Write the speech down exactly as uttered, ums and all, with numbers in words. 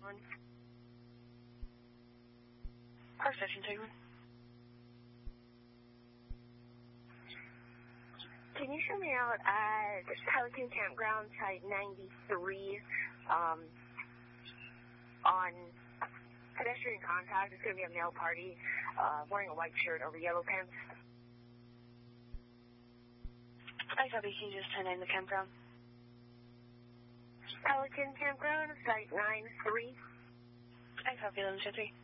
On. Park station, Sigmund. Can you show me out at Pelican Campground, Site ninety-three, um, on pedestrian contact? It's going to be a male party, uh, wearing a white shirt over yellow pants. I copy. Can you just turn in the campground? Pelican Campground, Site nine three. I copy, eleven two three.